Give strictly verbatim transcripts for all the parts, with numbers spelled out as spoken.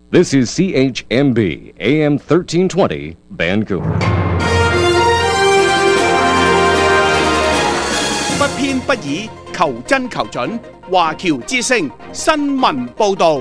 This is C H M B A M thirteen twenty Vancouver。 不偏不倚，求真求準。華僑之聲新聞報導。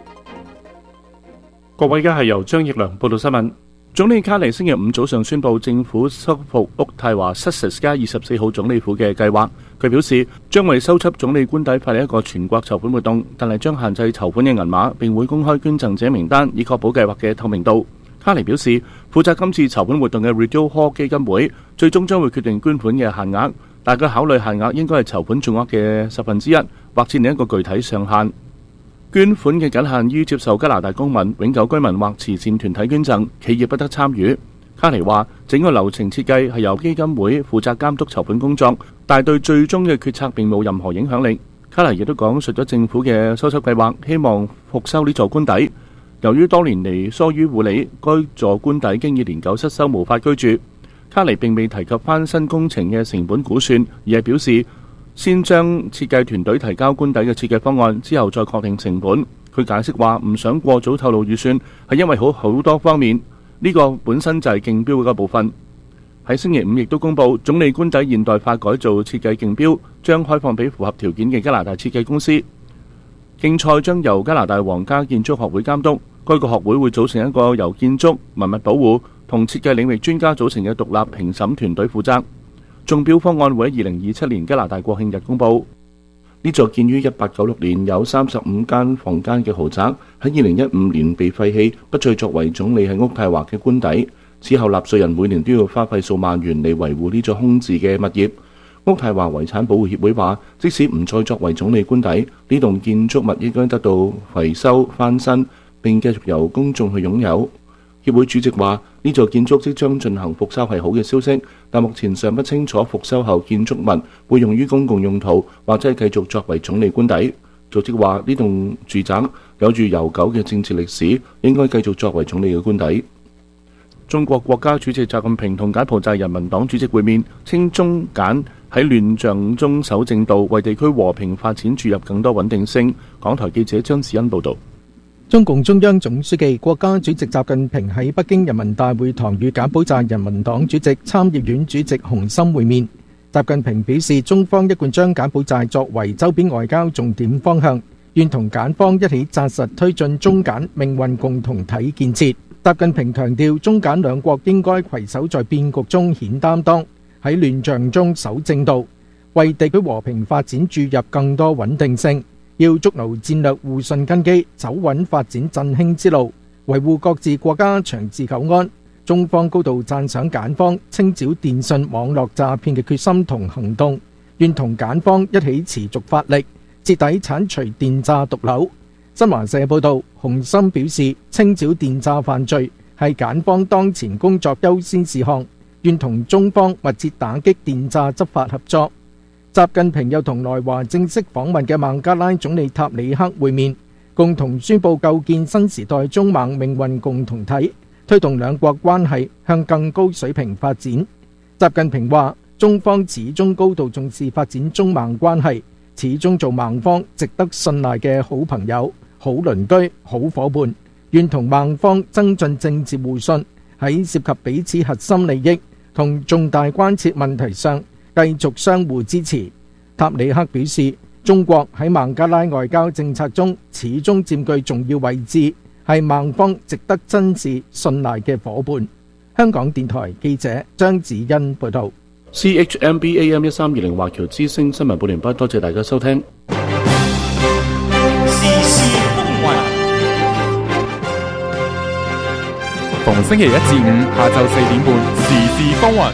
各位，而家係由張奕良報道新聞。總理卡尼星期五早上宣布政府修復渥太華 Sussex 街二十四號總理府嘅計劃。佢表示將為修葺總理官邸發起一個全國籌款活動，但係將限制籌款嘅銀碼，並會公開捐贈者名單，以確保計劃嘅透明度。卡尼表示，負責今次籌款活動嘅 Rideau Hall 基金會最終將會決定捐款嘅限額，但佢考慮限額應該係籌款總額嘅十分之一，或設定一個具體上限。捐款嘅僅限於接受加拿大公民、永久居民或慈善團體捐贈，企業不得參與。卡尼話，整個流程設計係由基金會負責監督籌款工作，但係對最終嘅決策並冇任何影響力。卡尼亦都講述咗政府嘅修葺計劃，希望復修呢座官邸。由於多年嚟疏於護理，該座官邸經已年久失修，無法居住。卡尼並未提及翻新工程嘅成本估算，而係表示先將設計團隊提交官邸嘅設計方案，之後再確定成本。佢解釋話唔想過早透露預算，係因為好好多方面，呢個本身就係競標嘅部分。喺星期五亦都公佈總理官邸現代化改造設計競標，將開放俾符合條件嘅加拿大設計公司。競賽將由加拿大皇家建築學會監督，該個學會會組成一個由建築、文物保護同設計領域專家組成嘅獨立評審團隊負責。中標方案會喺二零二七年加拿大國慶日公佈。呢座建於一八九六年、有三十五間房間嘅豪宅，喺二零一五年被廢棄，不再作為總理喺渥太華嘅官邸。此後納稅人每年都要花費數萬元嚟維護呢座空置嘅物業。渥太華遺產保護協會話，即使唔再作為總理官邸，呢棟建築物應該得到維修翻新，並繼續由公眾去擁有。協會主席話，呢座建築即將進行復修係好嘅消息，但目前尚不清楚復修後建築物會用於公共用途，或者係繼續作為總理官邸。組織話，呢棟住宅有住悠久嘅政治歷史，應該繼續作為總理嘅官邸。中國國家主席習近平同柬埔寨人民黨主席會面，稱中柬喺亂象中守正道，為地區和平發展注入更多穩定性。港台記者張子欣報導。 中共中央總書記、國家主席習近平喺北京人民大會堂與柬埔寨人民黨主席、參議院主席洪森會面。習近平表示，中方一貫將柬埔寨作為周邊外交重點方向，願同柬方一起紮實推進中柬命運共同體建設。習近平強調，中柬兩國應該攜手在變局中顯擔當，喺亂象中守正道，為地區和平發展注入更多穩定性。要築牢戰略互信根基，走穩發展振興之路，維護各自國家長治久安。中方高度讚賞柬方清剿電信網絡詐騙嘅決心同行動，願同柬方一起持續發力，徹底剷除電詐毒瘤。新華社報導，洪森表示，清剿電詐犯罪係柬方當前工作優先事項，願同中方密切打擊電詐執法合作。習近平又同來華正式訪問嘅孟加拉總理塔里克會面，共同宣布構建新時代中孟命運共同體，推動兩國關係向更高水平發展。習近平話，中方始終高度重視發展中孟關係，始終做孟方值得信賴嘅好朋友、好鄰居、好夥伴，願同孟方增進政治互信，喺涉及彼此核心利益同重大關切問題上繼續相互支持。塔里克表示，中國喺孟加拉外交政策中始終佔據重要位置，係孟方值得珍視信賴嘅夥伴。香港電台記者張子欣報道。 C H M B A M 一三二零華僑之聲新聞報完畢，多謝大家收聽。 時事風雲，逢星期一至五下晝四點半，時事風雲。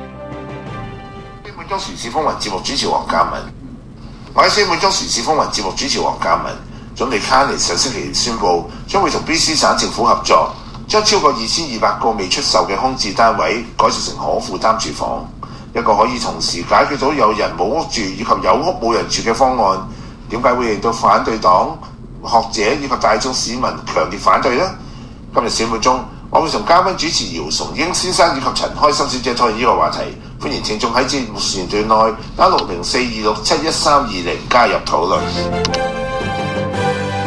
每周時事風雲節目主持黃嘉敏，我喺每周時事風雲節目主持黃嘉敏。總理卡尼上星期宣布，將會同 B C 省政府合作，將超過二千二百個未出售嘅空置單位改造成可負擔住房，一個可以同時解決到有人冇屋住以及有屋冇人住嘅方案。點解會令到反對黨、學者以及大眾市民強烈反對呢？今日小會中，我會同嘉賓主持姚崇英先生以及陳開心小姐討論呢個話題。歡迎聽眾喺節目時段內打六零四二六七一三二零加入討論。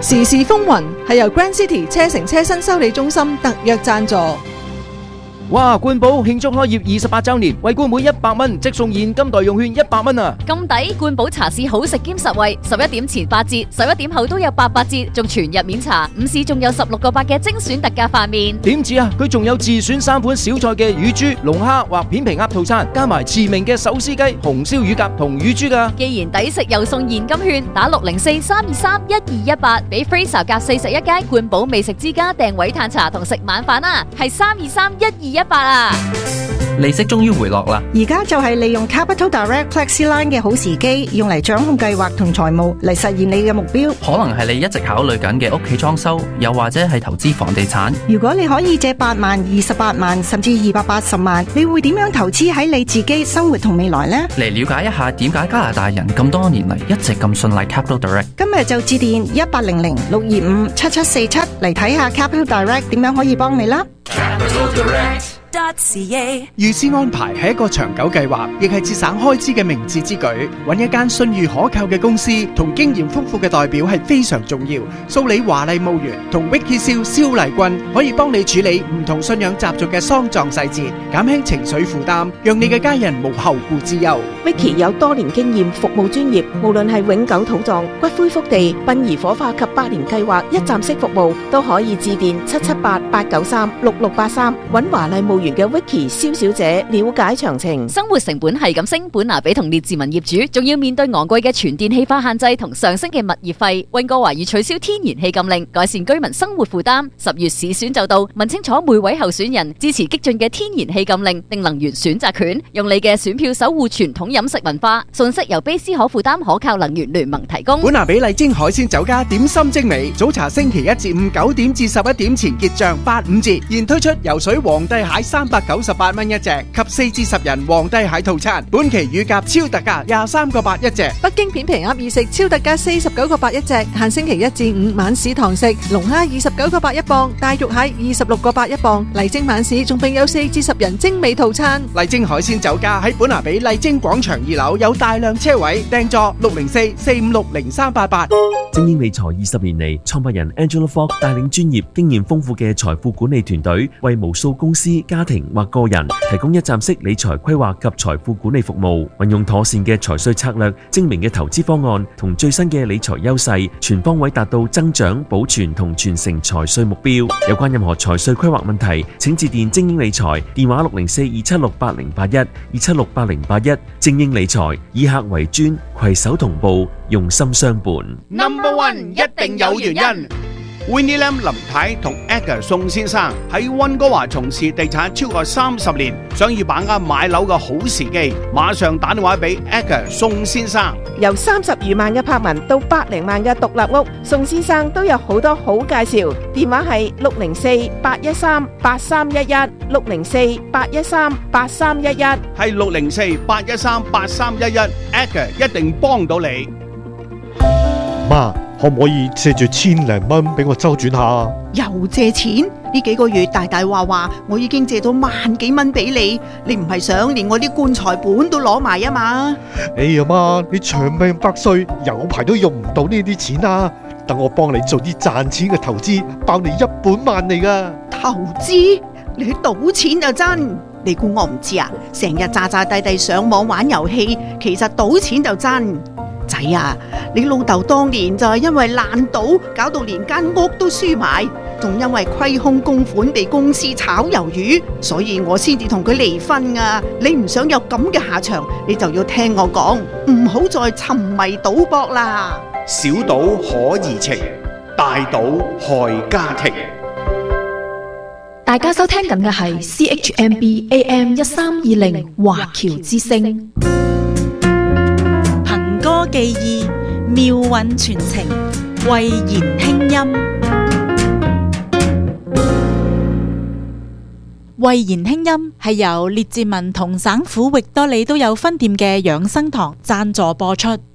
時事風雲係由 Grand City 車城車身修理中心特約贊助。 哇！冠寶慶祝開業二十八週年，為冠滿一百蚊即送現金代用券一百蚊啊！ 咁抵！冠寶茶市好食兼實惠，十一點前八折，十一點後都有八八折，仲全日免查。午市仲有十六個八嘅精選特價飯麵。 點止啊！佢仲有自選三款小菜嘅乳豬、龍蝦或片皮鴨套餐，加埋馳名嘅手撕雞、紅燒乳鴿同乳豬噶。 既然抵食又送現金券，打六零四三二三一二一八，俾 Fraser 夾四十一街冠寶美食之家訂位嘆茶同食晚飯啊！係三二三一二一八啊！ 利息終於回落啦！ 而家就係利用 Capital Direct FlexiLine 嘅好時機，用嚟掌控計劃同財務嚟實現你嘅目標。 可能係你一直考慮緊嘅屋企裝修，又或者係投資房地產。 如果你可以借八萬、二十八萬甚至二百八十萬，你會點樣投資喺你自己生活同未來呢？ 嚟了解一下點解加拿大人咁多年嚟一直咁信賴 Capital Direct。 今日就致電一八零零六二五七七四七嚟睇下 Capital Direct 點樣可以幫你啦。Capital Direct。 預先安排係一個長久計劃，亦係節省開支嘅明智之舉。揾一間信譽可靠嘅公司同經驗豐富嘅代表係非常重要。蘇里華麗墓園同 Vicky 蕭蕭麗君可以幫你處理唔同信仰習俗嘅喪葬細節，減輕情緒負擔，讓你嘅家人無後顧之憂。 Vicky 有多年經驗，服務專業，無論係永久土葬、骨灰福地、殯儀火化及百年計劃一站式服務，都可以致電七七八八九三六六八三，揾華麗墓園嘅 Vicky 蕭小姐了解詳情。 生活成本係咁升，本拿比同列治文業主仲要面對昂貴嘅全電氣化限制同上升嘅物業費。溫哥華已取消天然氣禁令，改善居民生活負擔。十月市選就到，問清楚每位候選人支持激進嘅天然氣禁令定能源選擇權，用你嘅選票守護傳統飲食文化。信息由卑斯可負擔可靠能源聯盟提供。 本拿比麗晶海鮮酒家點心精美，早茶星期一至五九點至十一點前結賬八五折，現推出游水皇帝蟹三百九十八蚊一隻及四至十人皇帝蟹套餐，本期乳鴿超特價廿三個八一隻。 北京片皮鴨二食超特價四十九個八一隻，限星期一至五晚市堂食。龍蝦二十九個八一磅，大肉蟹二十六個八一磅。麗晶晚市仲並有四至十人精美套餐。 麗晶海鮮酒家喺本拿比麗晶廣場二樓有大量車位，訂座六零四四五六零三八八。 精英理財二十年嚟，創辦人 Angela Fogg 帶領專業、經驗豐富嘅財富管理團隊，為無數公司、家庭或個人提供一站式理財規劃及財富管理服務。運用妥善嘅財稅策略、精明嘅投資方案同最新嘅理財優勢，全方位達到增長、保存同傳承財稅目標。有關任何財稅規劃問題，請致電精英理財，電話六零四二七六八零八一二七六八零八一。精英理財以客為尊，攜手同步，用心相伴。 Number One 一定有原因。Winnie Lam 林太同 Edgar 宋先生喺溫哥華從事地產超過三十年，想要把握買樓嘅好時機，馬上打電話俾 Edgar 宋先生。 由三十餘萬嘅柏文到百零萬嘅獨立屋，宋先生都有好多好介紹。電話係六零四八一三八三一一，六零四八一三八三一一， 係六零四八一三八三一一 ，Edgar 一定幫到你。 媽，可唔可以借住千零蚊俾我周轉下？ 又借錢？呢幾個月大大話話，我已經借咗萬幾蚊俾你，你唔係想連我啲棺材本都攞埋啊嘛？ 哎呀媽，你長命百歲，有排都用唔到呢啲錢啊！等我幫你做啲賺錢嘅投資，包你一本萬利噶。 投資？你去賭錢就真？你估我唔知啊？成日詐詐諦諦上網玩遊戲，其實賭錢就真。仔啊，你老豆當年就係因為爛賭，搞到連間屋都輸埋，仲因為虧空公款被公司炒魷魚，所以我先至同佢離婚啊！你唔想有咁嘅下場，你就要聽我講，唔好再沉迷賭博啦。 小賭可怡情，大賭害家庭。 大家收聽緊嘅係 C H M B A M 一三二零華僑之聲。 歌記憶，妙韻傳情，慧言輕音。慧言輕音係由列治文同省府域多利都有分店嘅養生堂贊助播出。